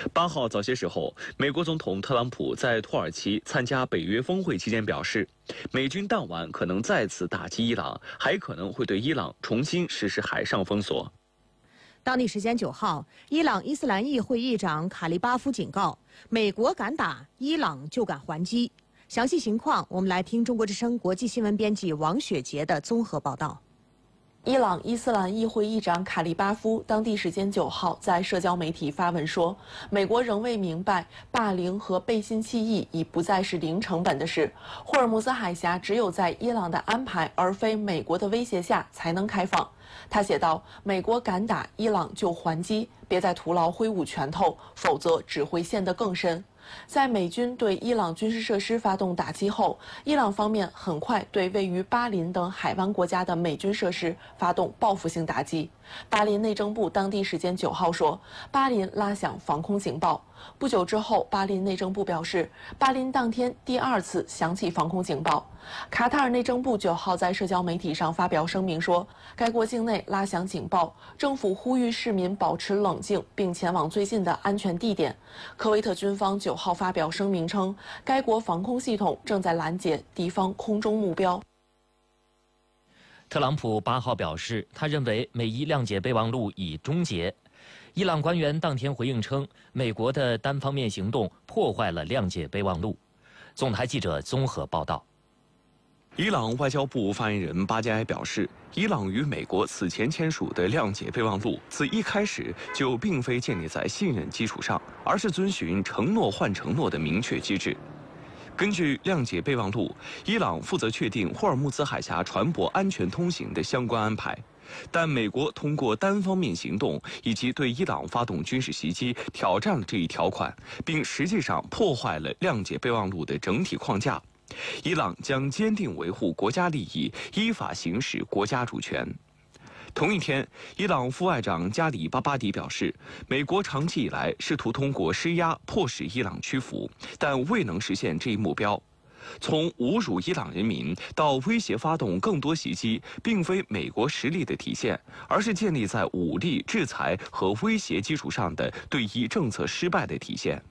8号早些时候，美国总统特朗普在土耳其参加北约峰会期间表示，美军当晚可能再次打击伊朗，还可能会对伊朗重新实施海上封锁。 当地时间9号，伊朗伊斯兰议会议长卡利巴夫警告，美国敢打，伊朗就敢还击。详细情况，我们来听中国之声国际新闻编辑王雪杰的综合报道。 伊朗伊斯兰议会议长卡利巴夫当地时间9号在社交媒体发文说，美国仍未明白霸凌和背信弃义已不再是零成本的事，霍尔木兹海峡只有在伊朗的安排而非美国的威胁下才能开放。他写道：“美国敢打，伊朗就还击，别再徒劳挥舞拳头，否则只会陷得更深。”在美军对伊朗军事设施发动打击后，伊朗方面很快对位于巴林等海湾国家的美军设施发动报复性打击。巴林内政部当地时间9号说，巴林拉响防空警报。不久之后，巴林内政部表示，巴林当天第2次响起防空警报。卡塔尔内政部9号在社交媒体上发表声明说，该国境内拉响警报，政府呼吁市民保持冷静，并前往最近的安全地点。科威特军方9号发表声明称，该国防空系统正在拦截敌方空中目标。 特朗普8号表示，他认为美伊谅解备忘录已终结。伊朗官员当天回应称，美国的单方面行动破坏了谅解备忘录。总台记者综合报道。 伊朗外交部发言人巴加埃表示，伊朗与美国此前签署的谅解备忘录，自一开始就并非建立在信任基础上，而是遵循承诺换承诺的明确机制。根据谅解备忘录，伊朗负责确定霍尔木兹海峡船舶安全通行的相关安排，但美国通过单方面行动以及对伊朗发动军事袭击，挑战了这一条款，并实际上破坏了谅解备忘录的整体框架。伊朗将坚定维护国家利益，依法行使国家主权。同一天，伊朗副外长加里巴巴迪表示，美国长期以来试图通过施压迫使伊朗屈服，但未能实现这一目标。从侮辱伊朗人民到威胁发动更多袭击，并非美国实力的体现，而是建立在武力、制裁和威胁基础上的对伊政策失败的体现。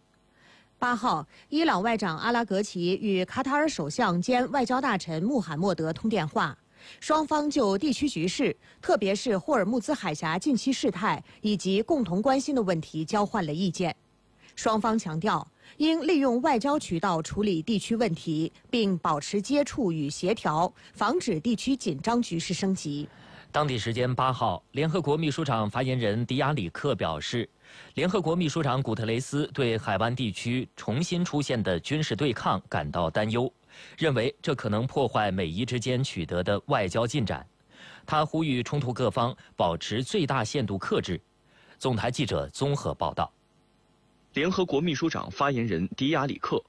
8号，伊朗外长阿拉格齐与卡塔尔首相兼外交大臣穆罕默德通电话，双方就地区局势，特别是霍尔木兹海峡近期事态以及共同关心的问题交换了意见。双方强调，应利用外交渠道处理地区问题，并保持接触与协调，防止地区紧张局势升级。 当地时间8号，联合国秘书长发言人迪亚里克表示，联合国秘书长古特雷斯对海湾地区重新出现的军事对抗感到担忧，认为这可能破坏美伊之间取得的外交进展。他呼吁冲突各方保持最大限度克制。总台记者综合报道。 联合国秘书长发言人迪亚里克，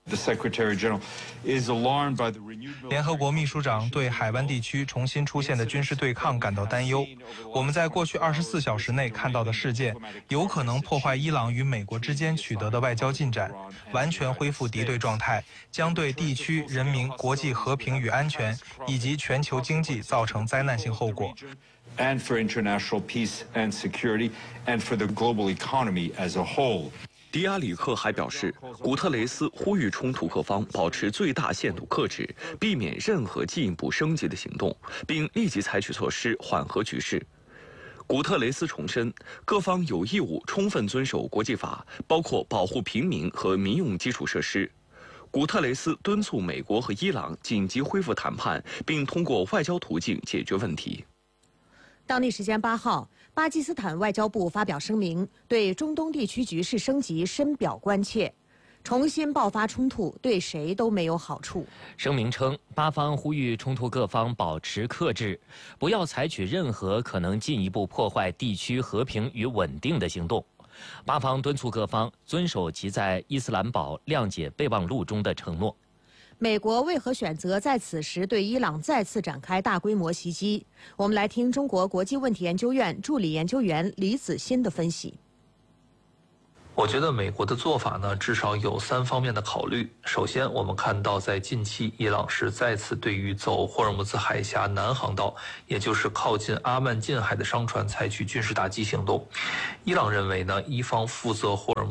联合国秘书长对海湾地区重新出现的军事对抗感到担忧。我们在过去24小时内看到的事件，有可能破坏伊朗与美国之间取得的外交进展，完全恢复敌对状态，将对地区人民、国际和平与安全以及全球经济造成灾难性后果。 And for international peace and security, and for the global economy as a whole. 迪亚里克还表示，古特雷斯呼吁冲突各方保持最大限度克制，避免任何进一步升级的行动，并立即采取措施缓和局势。古特雷斯重申，各方有义务充分遵守国际法，包括保护平民和民用基础设施。古特雷斯敦促美国和伊朗紧急恢复谈判，并通过外交途径解决问题。 当地时间8号，巴基斯坦外交部发表声明，对中东地区局势升级深表关切。重新爆发冲突对谁都没有好处。 声明称，巴方呼吁冲突各方保持克制，不要采取任何可能进一步破坏地区和平与稳定的行动。巴方敦促各方遵守其在伊斯兰堡谅解备忘录中的承诺。 美国为何选择在此时对伊朗再次展开大规模袭击？我们来听中国国际问题研究院助理研究员李子欣的分析。 我觉得美国的做法呢，至少有3方面的考虑。首先，我们看到在近期，伊朗是再次对于走霍尔木兹海峡南航道，也就是靠近阿曼近海的商船采取军事打击行动。伊朗认为呢，伊方负责霍尔木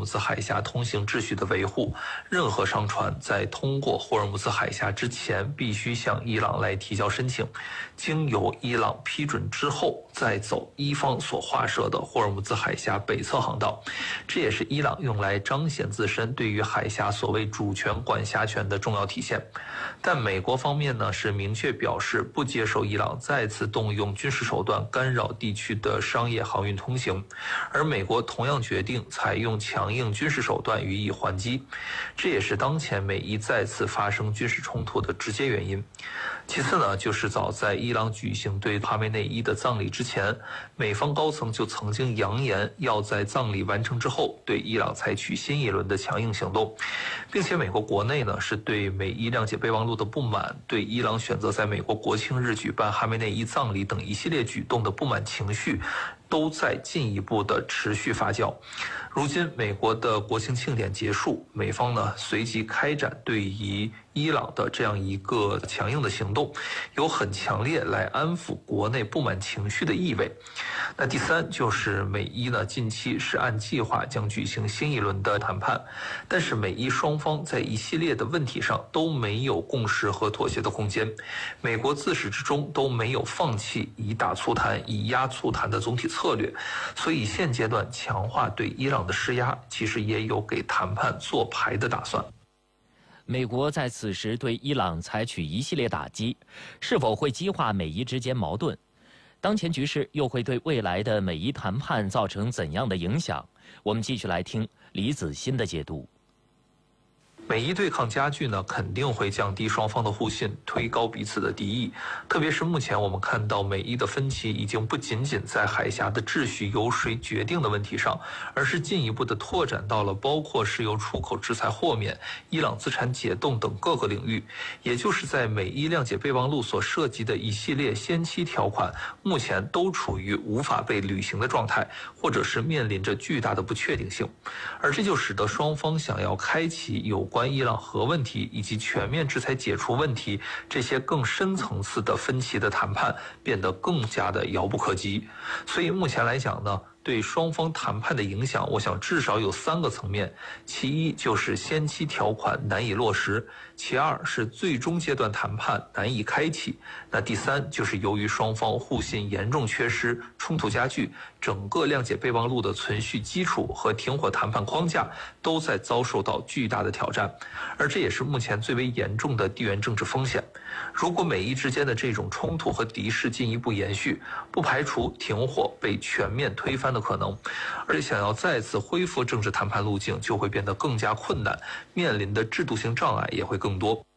木兹海峡通行秩序的维护，任何商船在通过霍尔木兹海峡之前，必须向伊朗来提交申请，经由伊朗批准之后，再走伊方所划设的霍尔木兹海峡北侧航道。这也是伊朗用来彰显自身对于海峡所谓主权管辖权的重要体现。但美国方面呢，是明确表示不接受伊朗再次动用军事手段干扰地区的商业航运通行，而美国同样决定采用强硬军事手段予以还击，这也是当前美伊再次发生军事冲突的直接原因。其次呢，就是早在伊朗举行对哈梅内伊的葬礼之前，美方高层就曾经扬言要在葬礼完成之后对伊朗采取新一轮的强硬行动，并且美国国内呢是对美伊谅解备忘录的不满，对伊朗选择在美国国庆日举办哈梅内伊葬礼等一系列举动的不满情绪都在进一步的持续发酵。如今美国的国庆庆典结束，美方呢随即开展对于伊朗的这样一个强硬的行动，有很强烈来安抚国内不满情绪的意味。那第三就是美伊呢近期是按计划将举行新一轮的谈判，但是美伊双方在一系列的问题上都没有共识和妥协的空间，美国自始至终都没有放弃以打促谈以压促谈的总体策略，所以现阶段强化对伊朗的施压，其实也有给谈判做牌的打算。 美国在此时对伊朗采取一系列打击，是否会激化美伊之间矛盾？当前局势又会对未来的美伊谈判造成怎样的影响？我们继续来听李子欣的解读。 美伊对抗加剧呢，肯定会降低双方的互信，推高彼此的敌意。特别是目前我们看到美伊的分歧已经不仅仅在海峡的秩序由谁决定的问题上，而是进一步的拓展到了包括石油出口制裁豁免、伊朗资产解冻等各个领域。也就是在美伊谅解备忘录所涉及的一系列先期条款，目前都处于无法被履行的状态，或者是面临着巨大的不确定性。而这就使得双方想要开启有关伊朗核问题以及全面制裁解除问题这些更深层次的分歧的谈判变得更加的遥不可及。所以目前来讲呢，对双方谈判的影响，我想至少有3个层面。其一就是先期条款难以落实，其二是最终阶段谈判难以开启，那第三就是由于双方互信严重缺失，冲突加剧，整个谅解备忘录的存续基础和停火谈判框架都在遭受到巨大的挑战，而这也是目前最为严重的地缘政治风险。如果美伊之间的这种冲突和敌视进一步延续，不排除停火被全面推翻的可能，而且想要再次恢复政治谈判路径就会变得更加困难，面临的制度性障碍也会更多。